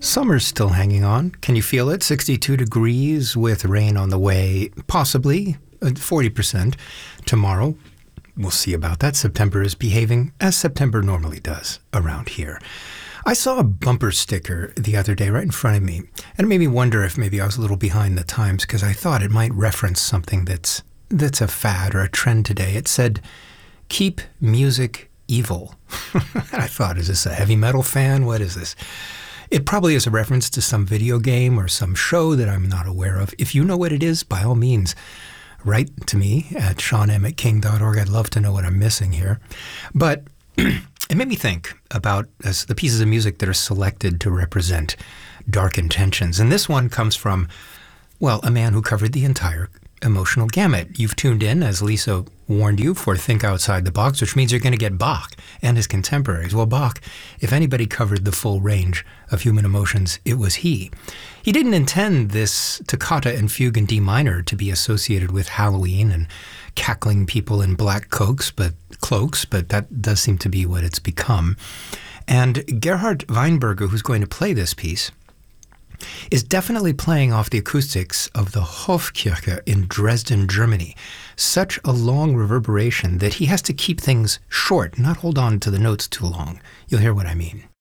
Summer's still hanging on. Can you feel it? 62 degrees with rain on the way, possibly 40% tomorrow. We'll see about that. September is behaving as September normally does around here. I saw a bumper sticker the other day right in front of me, and it made me wonder if maybe I was a little behind the times because I thought it might reference something that's a fad or a trend today. It said, "Keep music evil." And I thought, is this a heavy metal fan? What is this? It probably is a reference to some video game or some show that I'm not aware of. If you know what it is, by all means, write to me at seanm@king.org. I'd love to know what I'm missing here. But it made me think about the pieces of music that are selected to represent dark intentions. And this one comes from, well, a man who covered the entire emotional gamut. You've tuned in, as Lisa warned you, for Think Outside the Box, which means you're going to get Bach and his contemporaries. Well, Bach, if anybody covered the full range of human emotions, it was he. He didn't intend this toccata and fugue in D minor to be associated with Halloween and cackling people in black cloaks, but that does seem to be what it's become. And Gerhard Weinberger, who's going to play this piece, is definitely playing off the acoustics of the Hofkirche in Dresden, Germany. Such a long reverberation that he has to keep things short, not hold on to the notes too long. You'll hear what I mean.